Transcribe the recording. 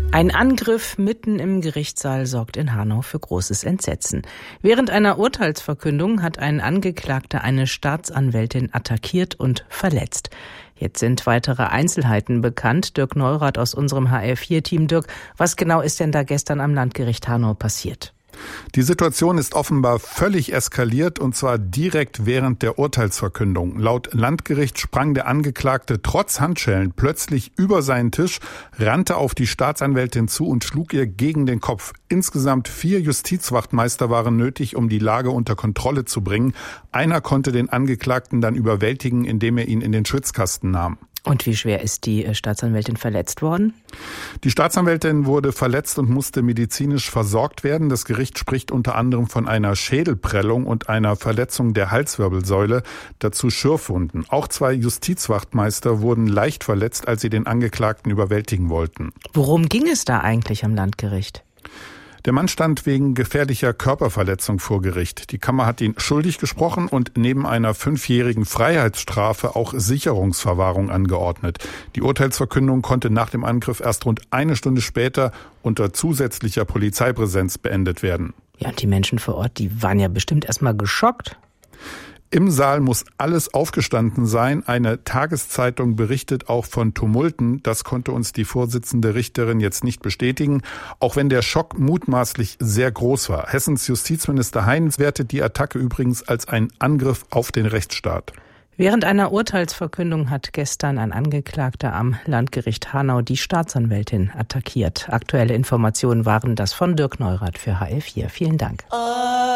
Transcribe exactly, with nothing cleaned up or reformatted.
Ein Angriff mitten im Gerichtssaal sorgt in Hanau für großes Entsetzen. Während einer Urteilsverkündung hat ein Angeklagter eine Staatsanwältin attackiert und verletzt. Jetzt sind weitere Einzelheiten bekannt. Dirk Neurath aus unserem H R vier Team. Dirk, was genau ist denn da gestern am Landgericht Hanau passiert? Die Situation ist offenbar völlig eskaliert, und zwar direkt während der Urteilsverkündung. Laut Landgericht sprang der Angeklagte trotz Handschellen plötzlich über seinen Tisch, rannte auf die Staatsanwältin zu und schlug ihr gegen den Kopf. Insgesamt vier Justizwachtmeister waren nötig, um die Lage unter Kontrolle zu bringen. Einer konnte den Angeklagten dann überwältigen, indem er ihn in den Schwitzkasten nahm. Und wie schwer ist die Staatsanwältin verletzt worden? Die Staatsanwältin wurde verletzt und musste medizinisch versorgt werden. Das Gericht spricht unter anderem von einer Schädelprellung und einer Verletzung der Halswirbelsäule, dazu Schürfwunden. Auch zwei Justizwachtmeister wurden leicht verletzt, als sie den Angeklagten überwältigen wollten. Worum ging es da eigentlich am Landgericht? Der Mann stand wegen gefährlicher Körperverletzung vor Gericht. Die Kammer hat ihn schuldig gesprochen und neben einer fünfjährigen Freiheitsstrafe auch Sicherungsverwahrung angeordnet. Die Urteilsverkündung konnte nach dem Angriff erst rund eine Stunde später unter zusätzlicher Polizeipräsenz beendet werden. Ja, und die Menschen vor Ort, die waren ja bestimmt erstmal geschockt. Im Saal muss alles aufgestanden sein. Eine Tageszeitung berichtet auch von Tumulten. Das konnte uns die Vorsitzende Richterin jetzt nicht bestätigen, auch wenn der Schock mutmaßlich sehr groß war. Hessens Justizminister Heyns wertet die Attacke übrigens als einen Angriff auf den Rechtsstaat. Während einer Urteilsverkündung hat gestern ein Angeklagter am Landgericht Hanau die Staatsanwältin attackiert. Aktuelle Informationen waren das von Dirk Neurath für H R vier. Vielen Dank.